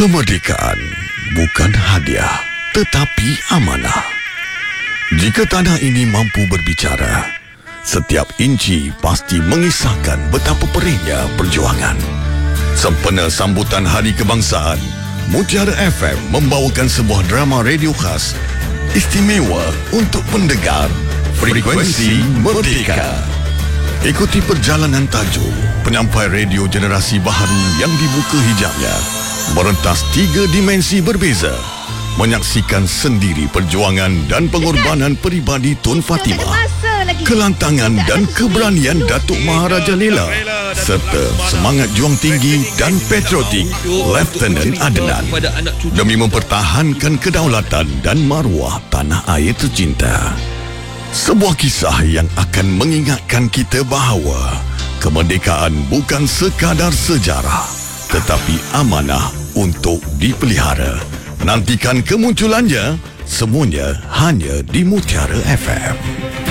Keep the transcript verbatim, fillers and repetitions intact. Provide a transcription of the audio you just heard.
Kemerdekaan bukan hadiah, tetapi amanah. Jika tanah ini mampu berbicara, setiap inci pasti mengisahkan betapa perihnya perjuangan. Sempena sambutan Hari Kebangsaan, Mutiara F M membawakan sebuah drama radio khas istimewa untuk pendengar Frekuensi Merdeka. Ikuti perjalanan tajuk penyampai radio generasi baharu yang dibuka hijabnya, merentas tiga dimensi berbeza, menyaksikan sendiri perjuangan dan pengorbanan peribadi Tun Fatimah, kelantangan dan keberanian Datuk Maharaja Lela, serta semangat juang tinggi dan patriotik Lieutenant Adnan demi mempertahankan kedaulatan dan maruah tanah air tercinta. Sebuah kisah yang akan mengingatkan kita bahawa kemerdekaan bukan sekadar sejarah, tetapi amanah untuk dipelihara. Nantikan kemunculannya, semuanya hanya di Mutiara F M.